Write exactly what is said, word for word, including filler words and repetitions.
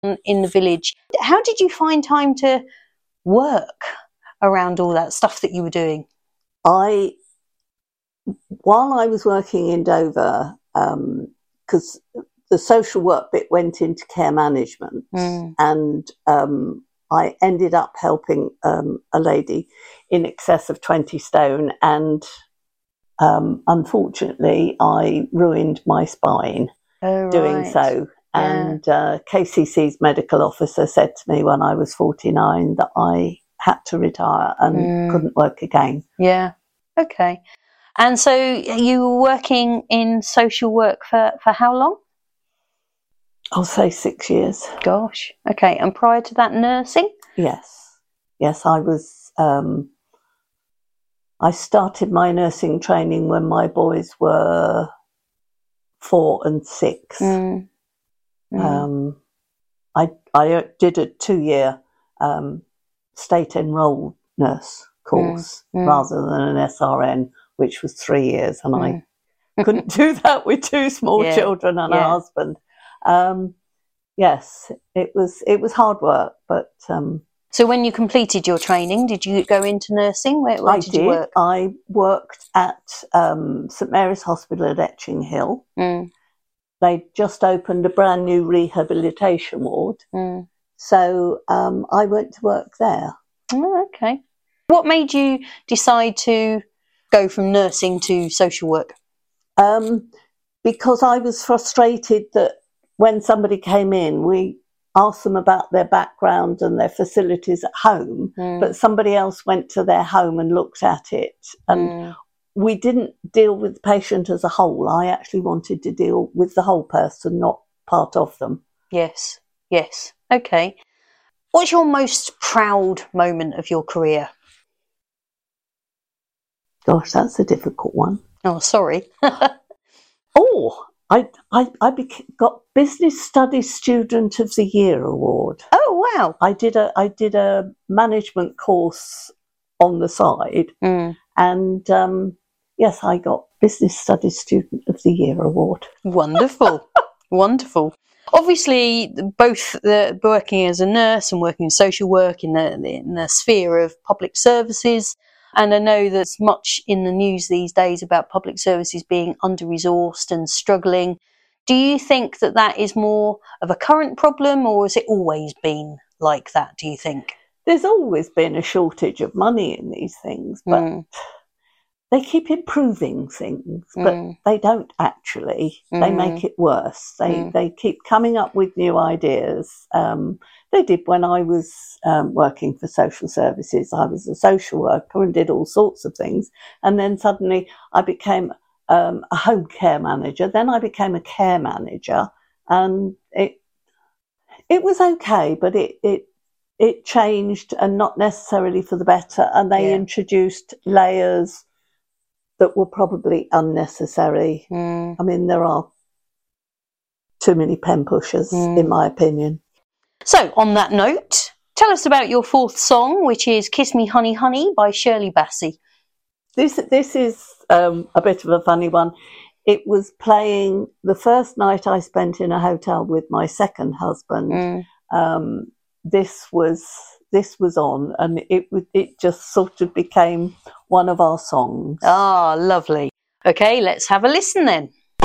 in the village. How did you find time to work around all that stuff that you were doing? I, while I was working in Dover, because um, the social work bit went into care management, mm. and um, I ended up helping um, a lady in excess of twenty stone, and um, unfortunately I ruined my spine oh, doing right. so. Yeah. And uh, K C C's medical officer said to me when I was forty-nine that I had to retire and mm. couldn't work again. Yeah. Okay. And so you were working in social work for, for how long? I'll say six years. Gosh. Okay. And prior to that, nursing? Yes. Yes, I was... Um, I started my nursing training when my boys were four and six. Mm. Mm. Um, I I did a two-year um, state enrolled nurse course mm. Mm. rather than an S R N, which was three years, and mm. I couldn't do that with two small yeah. children and yeah. a husband. Um, yes, it was it was hard work, but. Um, So when you completed your training, did you go into nursing? Where, where I did did. you work? I worked at um, St Mary's Hospital at Etching Hill. Mm. They just opened a brand new rehabilitation ward. Mm. So um, I went to work there. Oh, okay. What made you decide to go from nursing to social work? Um, because I was frustrated that when somebody came in, we asked them about their background and their facilities at home, mm. but somebody else went to their home and looked at it. And mm. we didn't deal with the patient as a whole. I actually wanted to deal with the whole person, not part of them. Yes, yes. Okay. What's your most proud moment of your career? Gosh, that's a difficult one. Oh, sorry. oh, I I, I beca- got Business Studies Student of the Year award. Oh, wow. I did a I did a management course on the side, mm. and um, yes, I got Business Studies Student of the Year award. Wonderful, wonderful. Obviously, both the, working as a nurse and working in social work in the, in the sphere of public services, and I know there's much in the news these days about public services being under-resourced and struggling. Do you think that that is more of a current problem, or has it always been like that, do you think? There's always been a shortage of money in these things, but mm. they keep improving things, but mm. they don't actually. Mm. They make it worse. They mm. they keep coming up with new ideas. Um, they did when I was um, working for social services. I was a social worker and did all sorts of things. And then suddenly I became um, a home care manager. Then I became a care manager. And it it was okay, but it, it, it changed, and not necessarily for the better. And they yeah. introduced layers that were probably unnecessary. Mm. I mean, there are too many pen pushers, mm. in my opinion. So, on that note, tell us about your fourth song, which is Kiss Me Honey Honey by Shirley Bassey. This, this is um, a bit of a funny one. It was playing the first night I spent in a hotel with my second husband. Mm. Um, this was... This was on, and it it just sort of became one of our songs. Ah, lovely. Okay, let's have a listen then.